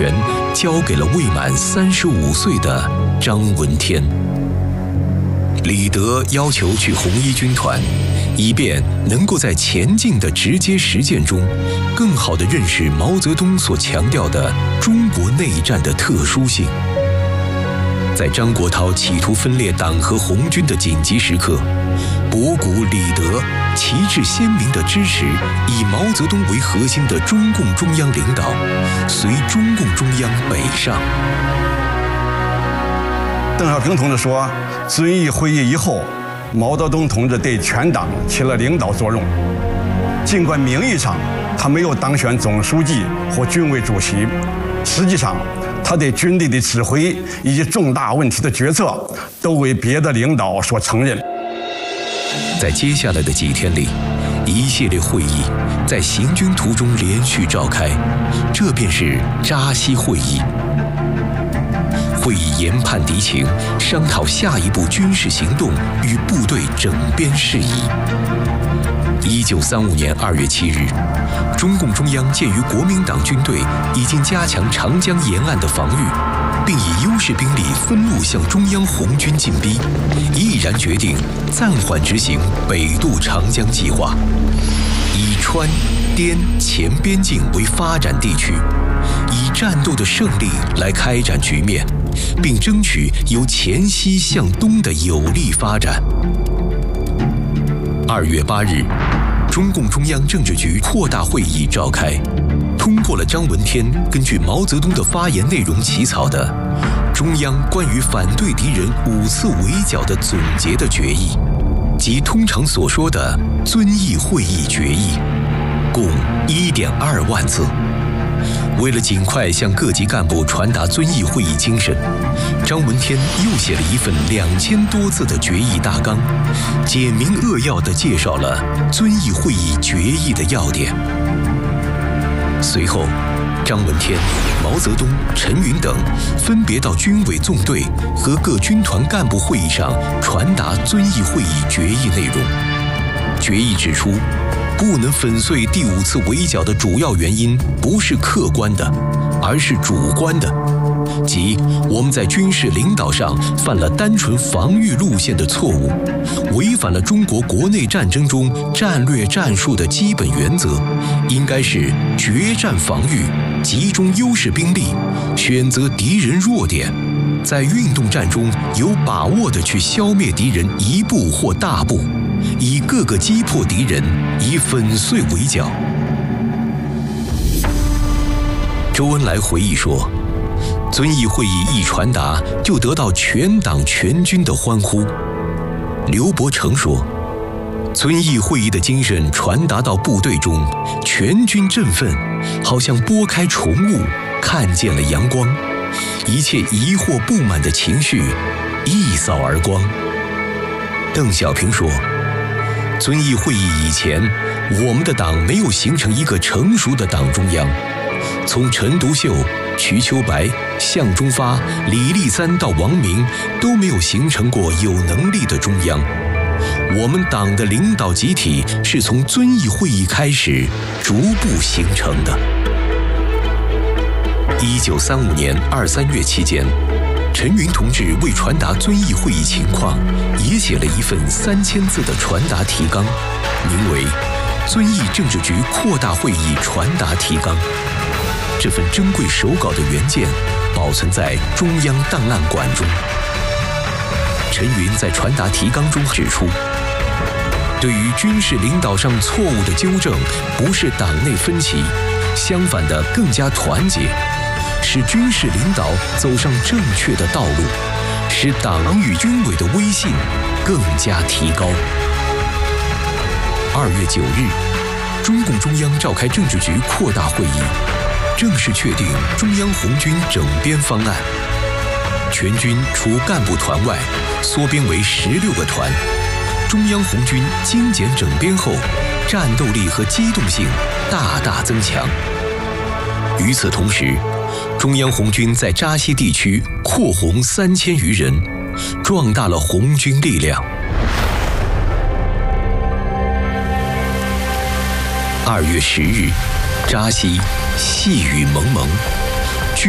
权交给了未满35岁的张闻天。李德要求去红一军团，以便能够在前进的直接实践中，更好地认识毛泽东所强调的中国内战的特殊性。在张国焘企图分裂党和红军的紧急时刻，博古、李德旗帜鲜明地支持以毛泽东为核心的中共中央领导，随中共中央北上。 邓小平同志说，遵义会议以后，毛泽东同志对全党起了领导作用。尽管名义上他没有当选总书记或军委主席，实际上他对军队的指挥以及重大问题的决策都为别的领导所承认。 在接下来的几天里，一系列会议在行军途中连续召开，这便是扎西会议。会议研判敌情，商讨下一步军事行动与部队整编事宜。1935年2月7日，中共中央鉴于国民党军队已经加强长江沿岸的防御，并以优势兵力分路向中央红军进逼，毅然决定暂缓执行北渡长江计划，以川、滇黔边境为发展地区，以战斗的胜利来开展局面，并争取由黔西向东的有利发展。2月8日，中共中央政治局扩大会议召开，通过了张闻天根据毛泽东的发言内容起草的中央关于反对敌人5次围剿的总结的决议，即通常所说的遵义会议决议，共1.2万字。为了尽快向各级干部传达遵义会议精神，张闻天又写了一份2000多字的决议大纲，简明扼要地介绍了遵义会议决议的要点。随后，张闻天、毛泽东、陈云等分别到军委纵队和各军团干部会议上传达遵义会议决议内容。决议指出，不能粉碎第5次围剿的主要原因不是客观的，而是主观的，即我们在军事领导上犯了单纯防御路线的错误，违反了中国国内战争中战略战术的基本原则，应该是决战防御，集中优势兵力，选择敌人弱点，在运动战中有把握地去消灭敌人一部或大部，以各个击破敌人，以粉碎围剿。周恩来回忆说，遵义会议一传达，就得到全党全军的欢呼。刘伯承说，遵义会议的精神传达到部队中，全军振奋，好像拨开重雾，看见了阳光，一切疑惑不满的情绪一扫而光。邓小平说，遵义会议以前，我们的党没有形成一个成熟的党中央，从陈独秀、瞿秋白、向忠发、李立三到王明，都没有形成过有能力的中央。我们党的领导集体是从遵义会议开始逐步形成的。1935年2、3月期间，陈云同志为传达遵义会议情况，也写了一份3000字的传达提纲，名为《遵义政治局扩大会议传达提纲》。这份珍贵手稿的原件保存在中央档案馆中。陈云在传达提纲中指出，对于军事领导上错误的纠正，不是党内分歧，相反的更加团结，使军事领导走上正确的道路，使党与军委的威信更加提高。2月9日，中共中央召开政治局扩大会议，正式确定中央红军整编方案。全军除干部团外，缩编为16个团。中央红军精简整编后，战斗力和机动性大大增强。与此同时，中央红军在扎西地区扩红3000余人，壮大了红军力量。2月10日，扎西细雨蒙蒙。